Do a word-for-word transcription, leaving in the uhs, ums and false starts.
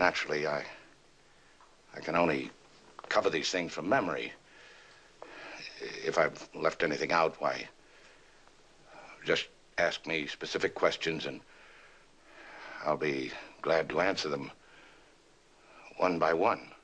Naturally, I... I can only cover these things from memory. If I've left anything out, why... just ask me specific questions and I'll be glad to answer them one by one.